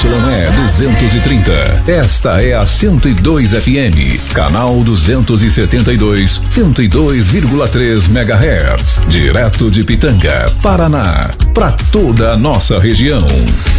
ZYE 230. Esta é a 102 FM, canal 272, 102,3 MHz, direto de Pitanga, Paraná, para toda a nossa região.